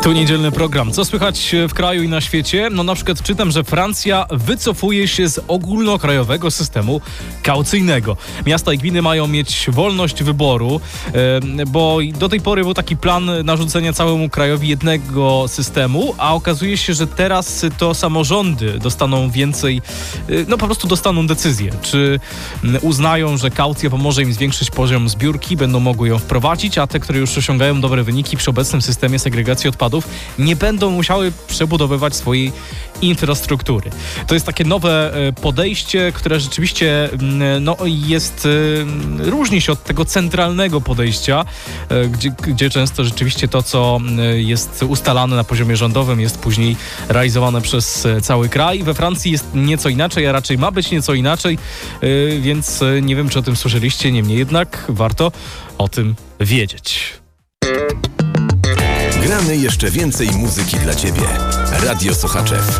Tu niedzielny program. Co słychać w kraju i na świecie? No na przykład czytam, że Francja wycofuje się z ogólnokrajowego systemu kaucyjnego. Miasta i gminy mają mieć wolność wyboru, bo do tej pory był taki plan narzucenia całemu krajowi jednego systemu, a okazuje się, że teraz to samorządy dostaną więcej, no po prostu dostaną decyzję. Czy uznają, że kaucja pomoże im zwiększyć poziom zbiórki, będą mogły ją wprowadzić, a te, które już osiągają dobre wyniki przy obecnym systemie segregacji odpadów, nie będą musiały przebudowywać swojej infrastruktury. To jest takie nowe podejście, które rzeczywiście różni się od tego centralnego podejścia, gdzie często rzeczywiście to, co jest ustalane na poziomie rządowym, jest później realizowane przez cały kraj. We Francji jest nieco inaczej, a raczej ma być nieco inaczej, więc nie wiem, czy o tym słyszeliście, niemniej jednak warto o tym wiedzieć. Gramy jeszcze więcej muzyki dla Ciebie. Radio Sochaczew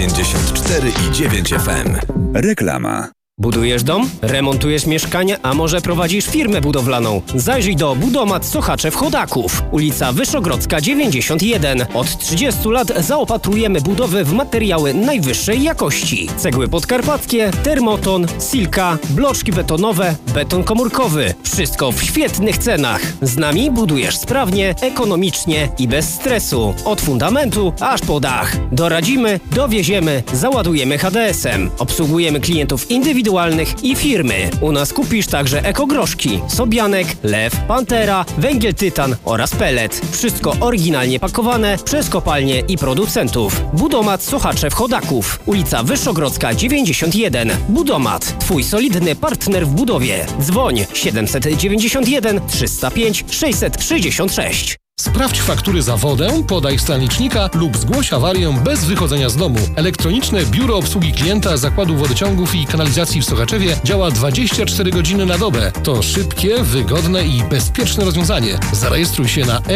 94,9 FM. Reklama. Budujesz dom? Remontujesz mieszkanie? A może prowadzisz firmę budowlaną? Zajrzyj do Budomat Sochaczew Chodaków. Ulica Wyszogrodzka 91. Od 30 lat zaopatrujemy budowy w materiały najwyższej jakości. Cegły podkarpackie, termoton, silka, bloczki betonowe, beton komórkowy. Wszystko w świetnych cenach. Z nami budujesz sprawnie, ekonomicznie i bez stresu. Od fundamentu aż po dach. Doradzimy, dowieziemy, załadujemy HDS-em. Obsługujemy klientów indywidualnych i firmy. U nas kupisz także ekogroszki, sobianek, lew, pantera, węgiel tytan oraz pellet. Wszystko oryginalnie pakowane przez kopalnie i producentów. Budomat Sochaczew Chodaków. Ulica Wyszogrodzka 91. Budomat. Twój solidny partner w budowie. Dzwoń 791 305 666. Sprawdź faktury za wodę, podaj stan licznika lub zgłoś awarię bez wychodzenia z domu. Elektroniczne Biuro Obsługi Klienta Zakładu Wodociągów i Kanalizacji w Sochaczewie działa 24 godziny na dobę. To szybkie, wygodne i bezpieczne rozwiązanie. Zarejestruj się na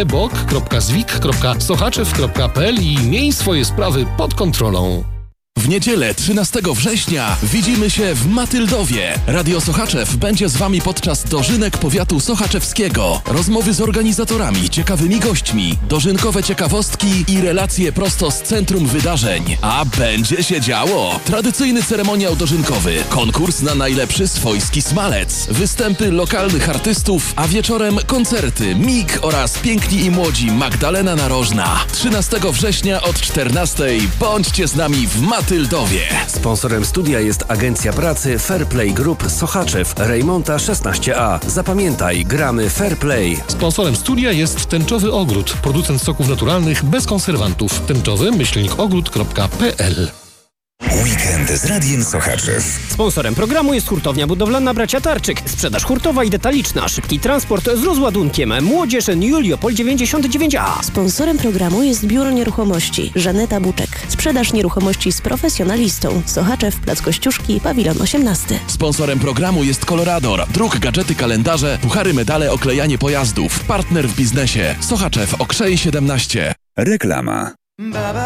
ebok.zwik.sochaczew.pl i miej swoje sprawy pod kontrolą. W niedzielę 13 września widzimy się w Matyldowie. Radio Sochaczew będzie z Wami podczas dożynek powiatu sochaczewskiego. Rozmowy z organizatorami, ciekawymi gośćmi, dożynkowe ciekawostki i relacje prosto z centrum wydarzeń. A będzie się działo! Tradycyjny ceremoniał dożynkowy, konkurs na najlepszy swojski smalec, występy lokalnych artystów, a wieczorem koncerty MIG oraz Piękni i Młodzi Magdalena Narożna. 13 września od 14 bądźcie z nami w Matyldowie. Sponsorem studia jest Agencja Pracy Fairplay Group Sochaczew, Rejmonta 16A. Zapamiętaj, gramy Fairplay. Sponsorem studia jest Tęczowy Ogród, producent soków naturalnych bez konserwantów. tęczowy-ogród.pl. Weekend z Radiem Sochaczew. Sponsorem programu jest hurtownia budowlana Bracia Tarczyk. Sprzedaż hurtowa i detaliczna, szybki transport z rozładunkiem. Młodzież Juliopol 99A. Sponsorem programu jest Biuro Nieruchomości Żaneta Buczek. Sprzedaż nieruchomości z profesjonalistą. Sochaczew, Plac Kościuszki, Pawilon 18. Sponsorem programu jest Colorador. Druk, gadżety, kalendarze, puchary, medale, oklejanie pojazdów. Partner w biznesie. Sochaczew Okrzej 17. Reklama.